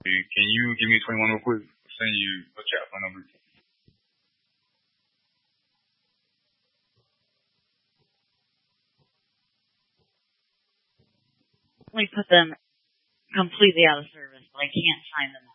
Can you give me 21 real quick? Send you a chat phone number. We put them completely out of service, but I can't find them